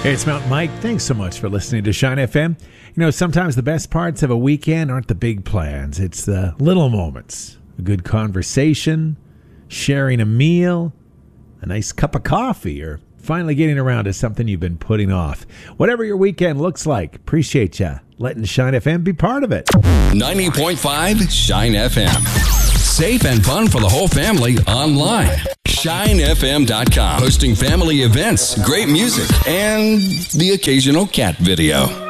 Hey, it's Mountain Mike. Thanks so much for listening to Shine FM. You know, sometimes the best parts of a weekend aren't the big plans. It's the little moments. A good conversation, sharing a meal, a nice cup of coffee, or finally getting around to something you've been putting off. Whatever your weekend looks like, appreciate you letting Shine FM be part of it. 90.5 Shine FM. Safe and fun for the whole family online. ShineFM.com. Hosting family events, great music, and the occasional cat video.